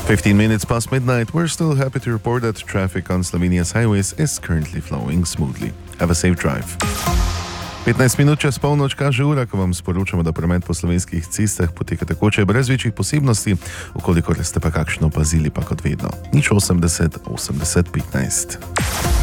15 minutes past midnight, we're still happy to report that traffic on Slovenia's highways is currently flowing smoothly. Have a safe drive. 15 minut čez polnoč kaže ura, ko vam sporočamo, da promet po slovenskih cestah poteka tekoče brez večjih posebnosti, ukolikor ste pa kakšno opazili, pa kot vedno. 080 80 15.